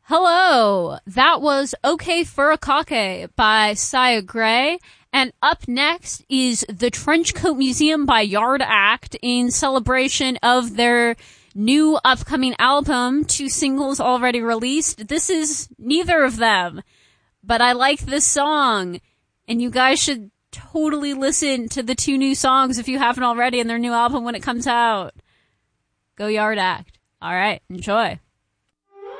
Hello, that was OK Furikake by Saya Gray. And up next is The Trenchcoat Museum by Yard Act in celebration of their new upcoming album, 2 singles already released. This is neither of them, but I like this song, and you guys should totally listen to the 2 new songs if you haven't already in their new album when it comes out. Go Yard Act. All right, enjoy.